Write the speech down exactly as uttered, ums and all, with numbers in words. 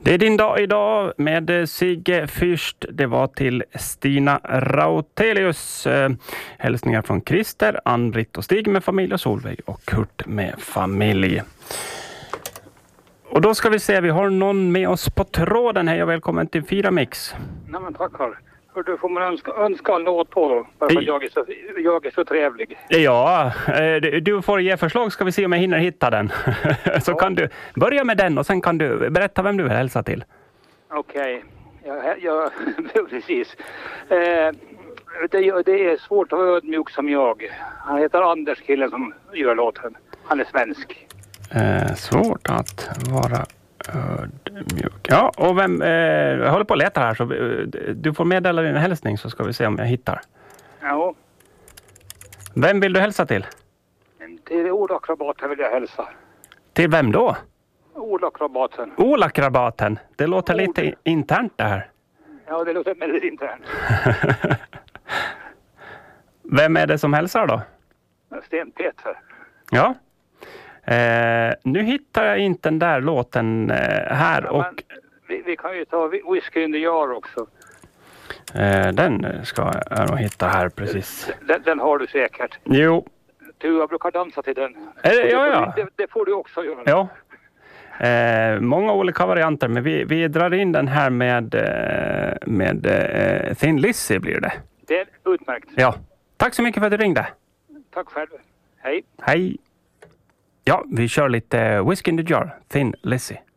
Det är din dag idag med Sigge Fürst. Det var till Stina Rautelius. Eh, hälsningar från Christer, Ann-Britt och Stig med familj och Solveig och Kurt med familj. Och då ska vi se, vi har någon med oss på tråden. Hej och välkommen till Fyra Mix. Nej men tackar. Hör du, får man önska, önska en låt på då? För att jag är, så, jag är så trevlig. Ja, du får ge förslag, ska vi se om jag hinner hitta den. Så ja. Kan du börja med den och sen kan du berätta vem du vill hälsa till. Okej, okay. ja, ja, precis. Eh, det, det är svårt att vara ödmjuk som jag. Han heter Anders, killen som gör låten. Han är svensk. Eh, svårt att vara ödmjuk. Ja, och vem, eh, jag håller på att leta här så eh, du får meddela din hälsning så ska vi se om jag hittar. Ja. Vem vill du hälsa till? Till Ola-krabaten vill jag hälsa. Till vem då? Ola-krabaten. Ola-krabaten. Det låter Ola. Lite internt det här. Ja, det låter väldigt internt. Vem är det som hälsar då? Sten Peter. Ja. Eh, nu hittar jag inte den där låten eh, här. Ja, och vi, vi kan ju ta Whiskey in the Jar också. Eh, den ska jag nog hitta här precis. Den, den har du säkert. Jo. Du, jag brukar dansa till den. Eh, ja, ja. Det, det får du också göra. Ja. Eh, många olika varianter, men vi, vi drar in den här med, med eh, Thin Lizzy blir det. Det är utmärkt. Ja. Tack så mycket för att du ringde. Tack själv. Hej. Hej. Ja, vi kör lite Whiskey in the Jar, Thin Lizzy.